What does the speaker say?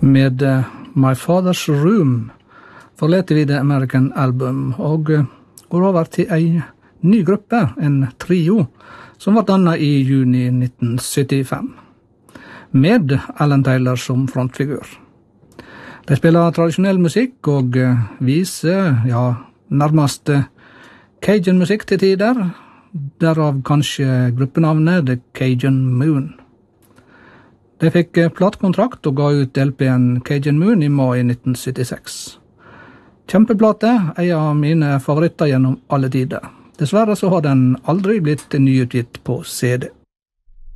Med My Father's Room forleter vi The American Album og går over til en ny gruppe, en trio, som var dannet i juni 1975, med Alan Taylor som frontfigur. De spiller tradisjonell musikk og viser, nærmest Cajun-musikk til tider, derav kanskje gruppenavnet The Cajun Moon. De fikk platekontrakt og ga ut LP-en Cajun Moon i mai 1976. Kjempeplate, en av mine favoritter gjennom alle tider. Dessverre så har den aldri blitt nyutgitt på CD.